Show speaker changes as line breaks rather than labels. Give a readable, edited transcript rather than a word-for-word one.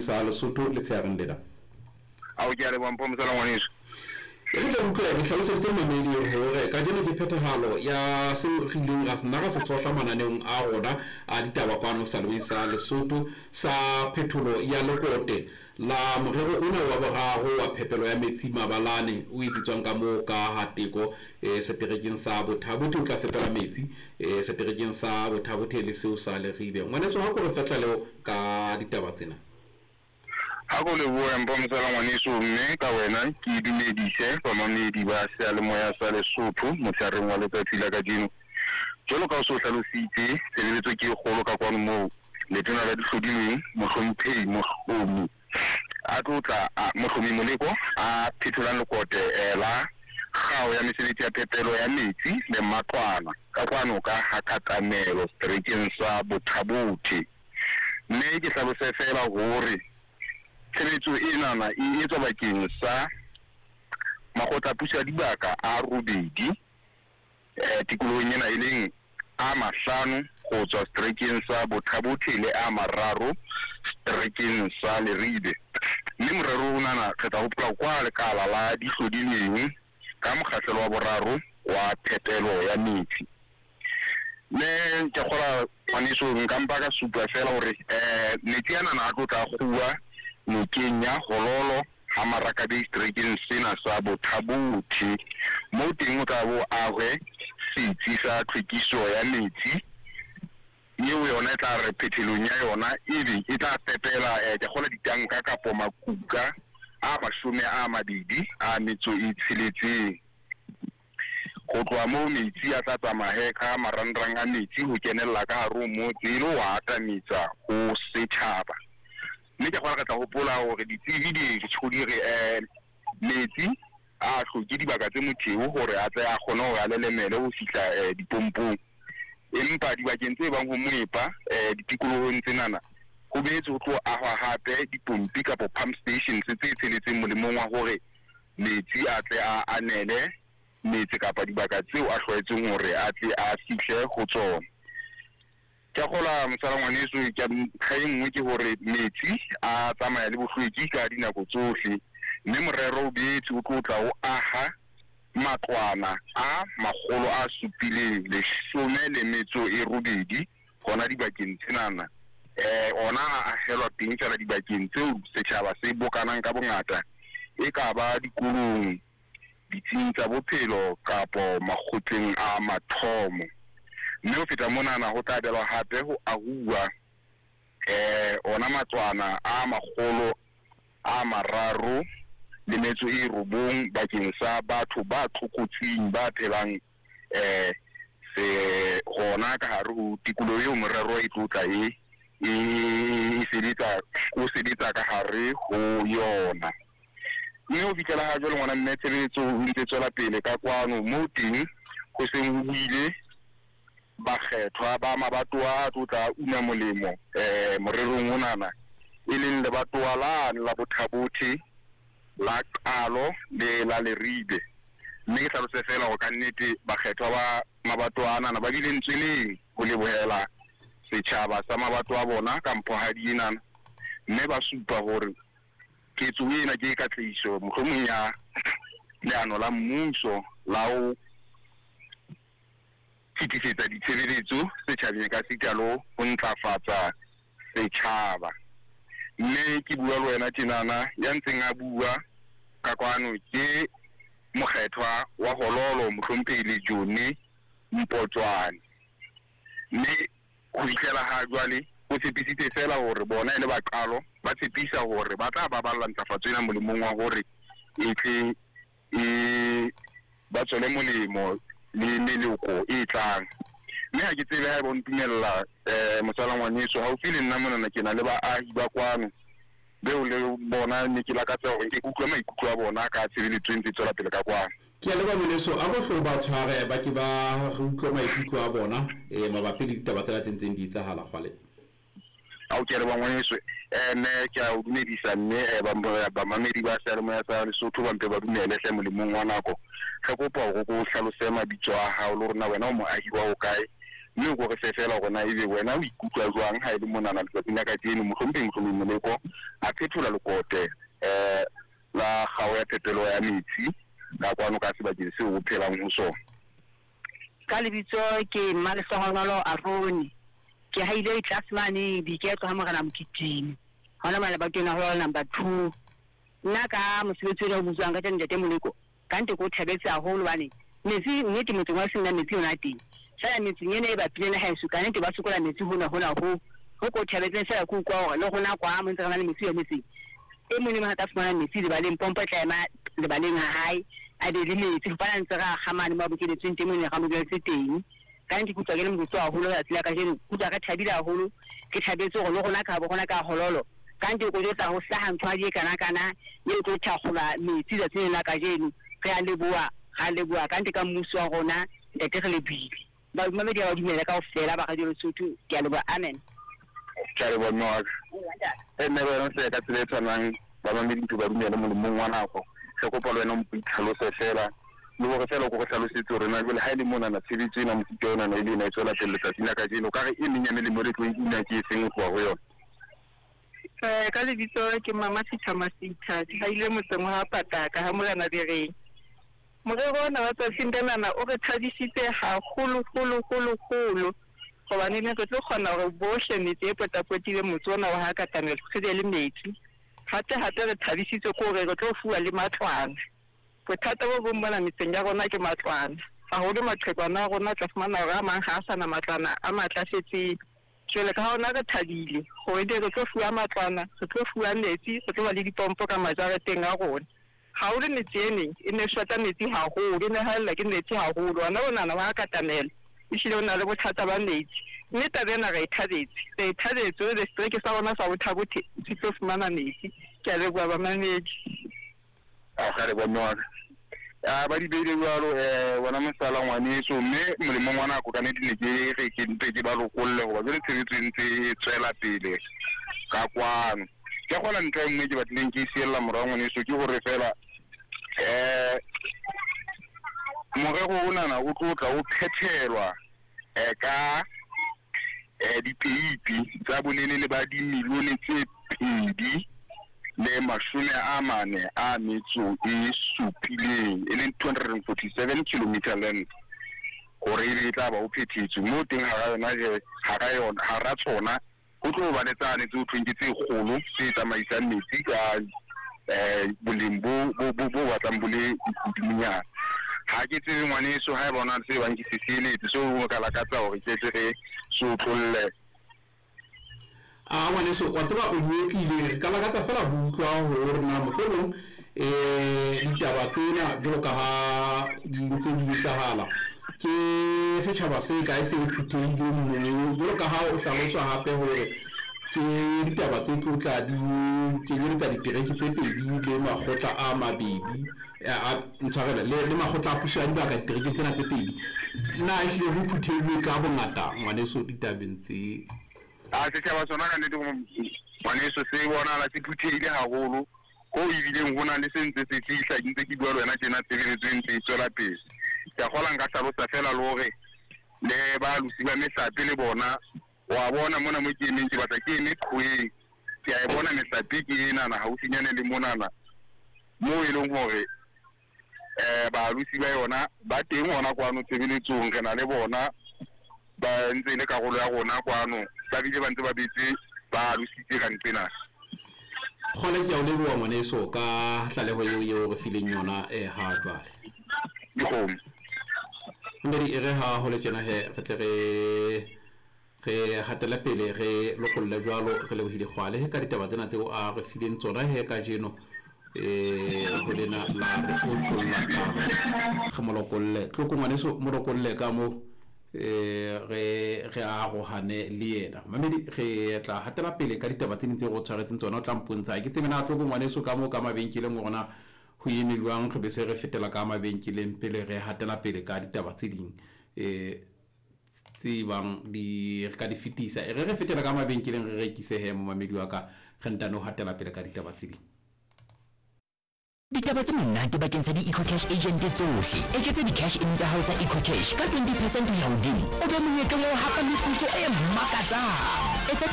sa Lesotho le tseareng lena.
Ao ke a leboha mpho motswala ngwaneso.
Re tla utlwa ke hlaloseditse mamedi hore ka jeno ke phethahalo ya se rileng ra nna ra se tsohla mananeong a rona a ditaba kwano salweng sa Lesotho sa phetholo ya lekote la morero ona wa boraro wa phepelo ya metsi mabalane o etsitswang ka moo ka Hateko seterekeng sa Bothabothe o tla fepela metsi seterekeng sa Bothabothe le seo sa Leribe. Ngwaneso ha ko re fetla leo ka ditaba tsena.
Ha go le bua mpho motswala ngwaneso mme ka wena ke dumedise bamamedi ba seyalemoya sa Lesotho motshareng wa letsatsi la kajeno. Jwalo ka o so hlalositse tshebeletso ke kgolo ka kwano moo letona la dihlodileng mohlomphehi mohlomi a tlotla mohlomi moleko a phetholang lekote la kgao ya mesebetsi ya phepelo ya metsi le matlwana ka kwano ka Hakatamelo seterekeng sa Bothabothe. Mme ke hlalose fela hore tshebetso enana e etswa bakeng sa makgotla-puso a dibaka a robedi tikolohong ena e leng a 5 go tswa seterekeng sa Bothabothe le a 3 seterekeng sa Leribe. Mme morero onana re tla hopola kwa lekala la dihlodileng ka mokgahlelo wa boraro wa phepelo ya metsi. Mme ke kgola ngwaneso nka mpa ka supa fela hore metsi anana a tlo tla kgua nokeng ya Hololo ha Marakabe seterekeng sena sa Bothabothe moo teng o tla bo ahwe setsi sa tlhwekiso ya metsi eo yona e tla re phethelong ya yona ebe e tla pepela ke kgola ditanka kapo makuka a 20 a metso e tsheletseng. Go tloha moo metsi a tla tsamaya ka marangrang a metsi ho kenella ka hare ho motse le ho atametsa ho setjhaba. Mme ke kgona ka tla hopola hore ditsebi di tshodi metsi a hloke dibaka tse motheo hore a tle a kgone ho lelemele ho fihla dipompong. Empa dibakeng tse bang ho moepa ditikolohong tsenana ho boetse ho tlo ahwa hape dipompi kapo pump stations tse tsheletseng molemong wa hore metsi a tle a anele metsi kapa dibaka tseo a hlwaetseng hore a tle a fihle ho tsona. Ke kgola motswala ngwaneso ke nngwe ke hore metsi a tsamaya le bohlweki ka dinako tsohle. Mme morero o boetse o tlo tla o aha matlwana a 718 hona dibakeng tsenana ona a ahelwa teng fela dibakeng tseo setjhaba se bokanang ka bongata e ka ba dikolong ditsing tsa bophelo kapo makgotleng a mathomo. Mme ho feta monana ho tla belwa hape ho ahuwa ona matlwana a 300 le metso e 9 bakeng sa batho ba tlokotsing ba phelang se hona ka hare ho tikoloho eo morero e tlotla e sebetsa ka hare ho yona. Mme ho fihlela ha jwale ngwana mme tshebetso o ntse tswela pele ka kwano moo teng ho seng ho buile bakgethwa ba mabatowa a tlotla una molemo morerong onana e leng lebatowa la Bothabothe la qalo le la Leribe. Mme ke hlalose fela ho ka nnete bakgethwa ba mabatowa ana ba bile ntsweleng ho lebohela setjhaba sa mabatowa bona ka mphohadi enana. Mme ba supa hore ketso ena ke katlehiso mohlomong ya leano la mmuso la ho fetisetsa ditshebeletso setjhabeng ka sitalo ho ntlafatsa setjhaba. Mme ke bua le wena tjenana ya ntseng a bua ka kwano ke mokgethwa wa Hololo mohlomphehi Jone Mpotswane. Mme ho fihlela ha jwale o tshepisitse fela hore bona le baqalo ba tshepisa hore ba tla baballa ntlafatso ena molemong wa hore e tle ba tswele molemo le meloko e tlang. Mme ha ke tsebe ha e bontumella motswala ngwaneso haufi le nna mona ke na le baahi ba kwano beo le bona ne ke lakatsa hore ke utlwe maikutlo a bona ka tshebeletso ntse tswela pele ka kwano.
Ke a leba moneso a go hloba tshware ba ke ba re utlwe maikutlo a bona mabapi le ditaba tse tsentseng di etsahala kgale.
Ao ke re ba ngwaneso ne ke a o dumedisa mme ba mamedi ba seyalemoya sa Lesotho ba mpe ba dumele hle molemong wa nako. Re kopa hore go hlalose mabitso a hao le rona wena o moahi wa o kae mme go re se fela gona ebe wena o ikutlwa jwang ha ile monana letsatsing la kajeno mohlomong moleko a phetola lekote la kgao ya phepelo ya metsi ka kwano ka sebakeng seo o phelang ho sona.
Ka lebitso ke Mmalehlogonolo Aroni ke haile classmane Biketso ha Morena Mokitini hona malebakeng a ho number 2 nna ka mosebetsi o butswang ka ntate Moleko ka nte ko thabetse haholo bane metsi nnete motseng wa sena metsi yona teng fela metsi ena e bapile na haeso ka nte ba sokola metsi hona ho ko thabetse fela ku kwa hore le gona kwa mo ntse kana le metsi ya metsi e mone ma ta fumana metsi le baleng pompo tlaema le baleng ha hai a di le metsi fa ntse ga gamane ba bokele tsente mone ga mo di tse teng ka nte ku tswa ke le motho haholo ga tsela ka jeno ku tla ka thabile haholo ke thabetse gore le gona ka bo gona ka hololo ka nte go jotsa go hlaga ntwa di kana ye go thakgola metsi da tsena ka jeno re a leboa ka nte ka mmuso wa rona ntate re le bile ba mamedi ba dumela ka ofela ba ga di Lesotho ke a leboa amen
ke a leboa mma ene ba no se ka tsile tsanang ba mamedi ba dumela mo mong wa nako se go palo ena mo itlhalose fela le go fela go tlhalosetse re na le ha ile mona na tshebetso ena mo tsona na ile na itshola pele tsatsing la kajeno ka re e menyane le mo re tlo ina ke seng go go yona.
Ka lebitso ke Mama Masitha ke haile motseng wa Pataka ha Morena Direng morero ona wa tsatsing tsenana o re thabisitse haholo gobane ne re tlo kgona gore bohle metsi e potapotile motse ona wa ha Katamelo re le metsi hate re thabisitse ko re tlo fuwa le matlwana bothata bo bong bona metseng ya rona ke matlwana haholo maqhekwana a rona tla fumana gore a mang ha a sana matlwana a matlafetseng jwale ka hona re thabile gore re tlo fuwa matlwana re tlo fuwa metsi re tlo ba le dipompo ka majareteng a rona ha o le metsi e ne shota metsi haholo e ne haella ke metsi haholo ona bonana wa Katamelo e shile o na le bothata ba metsi mme tabena re ithabetse le strike sa rona sa bothabothe se tlo fumana metsi ke a leboa ba mamedi
a ga re bona ba di beile jwalo bona mosala ngwaneso mme molemo ngwana go ka ne di ne ke ntse ke ba lokolle go ba le tshebetso ntse e tswela pele ka kwano ke gona ntse mme ke batleng ke siela morao ngwaneso ke gore fela morego ona na o tlotla o phethelwa ka dipeipi tsa bolele le ba dimilione tse 2.47 a metso e supileng e leng 247 kilometer length gore e tla ba o phethetswe mo teng ha ra tsona go tlo ba le tsane tse 20 tse kgolo tse tsamaisang metsi ka boleng bo batlang bole diminyana ha ke tsebe ngwaneso ha e bona se bang ke sesieletse so o ka lakatsa gore ke re so tlolle
ngwaneso wa tseba o buetlile ka lakatsa fela ho utlwa ho rena mohlolong ditaba tsena jalo ka ha di ntse di etsahala ke setjhaba se ka se phutehile mo jalo ka ha o hlalosa hape hore ke ditaba tse tlotla di tsenyeletsa ditereki tse pedi le makgotla a mabedi a ntshwarela le makgotla a puso a dibaka ditereki tsena tse pedi na e hlile ho phutehile ka bongata ngwaneso ditabeng tse
setjhaba sona ka nnete ngwaneso se bonala se phutehile haholo go ebileng go na le sentse se fihla ntse ke bua le wena tjena tshebeletso ntse e tswela pele ke gola nka hlalosa fela le hore le ba lusi ba mehlape le bona wa bona mona mo ke emeng ke batla ke eme qhweng ke a e bona mehlape ke enana haufinyane le monana mo e leng hore ba lusi ba yona ba teng hona kwano tshebeletsong re na le bona ba ntse le karolo ya rona kwano ba bile ba ntse ba betse ba lusitse ka ntsena
gole ke a o leboa ngwaneso ka tlaleho eo re fileng yona ha jwale
dikgomo
ndedi e re ha ho le tjena he re tle re hatela pele re lokolle jwalo re lebohile kgwale he ka ditaba tsena tseo a re fileng tsona he ka jeno ho lena la re otlolla taba ge molokolle tloko ngwaneso molokolle ka mo re a go hane le yena mamedi re tla hatela pele ka ditaba tsene tse go tshwaretseng tsona o tla mpontsha ke tsena tloko ngwaneso ka mo ka mabenkeleng gona ho eme jwang re be se re fetela ka mabenkeleng pele re hatela pele ka ditaba tse ding tse bang di re ka di fetisa re fetela ka mabenkeleng re rekise he mo mamedi wa ka re ntano hatela pele ka ditaba tse ding
Ditaba tse monate bakeng sa di-EcoCash agent tsohle. Eketsa di-cash in tsa hao tsa EcoCash ka 20% ho ya hodimo. O be monyetla wa ho hapa meputso e makatsang.